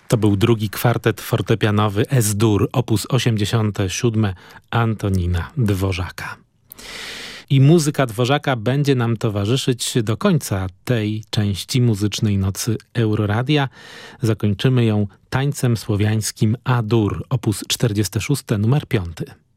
To był drugi kwartet fortepianowy S-dur, op. 87 Antonina Dworzaka. I muzyka Dworzaka będzie nam towarzyszyć do końca tej części muzycznej nocy Euroradia. Zakończymy ją tańcem słowiańskim A-dur, op. 46, numer 5.